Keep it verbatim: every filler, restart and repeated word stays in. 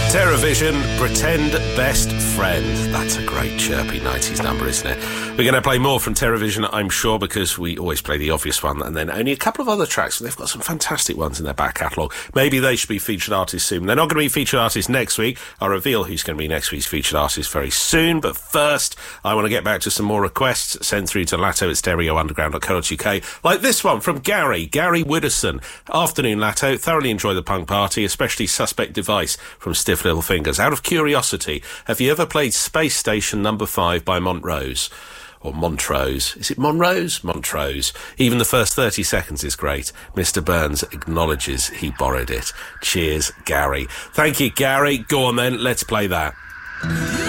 TerraVision, Pretend Best Friend. That's a great chirpy nineties number, isn't it? We're going to play more from TerraVision, I'm sure, because we always play the obvious one, and then only a couple of other tracks. They've got some fantastic ones in their back catalogue. Maybe they should be featured artists soon. They're not going to be featured artists next week. I'll reveal who's going to be next week's featured artist very soon, but first, I want to get back to some more requests sent through to Latto at stereo underground dot co dot uk, like this one from Gary, Gary Widdowson. Afternoon, Latto. Thoroughly enjoy the punk party, especially Suspect Device from Stiff Little Fingers. Out of curiosity, have you ever played Space Station Number five by Montrose? Or Montrose. Is it Monrose? Montrose. Even the first thirty seconds is great. Mister Burns acknowledges he borrowed it. Cheers, Gary. Thank you, Gary. Go on then, let's play that.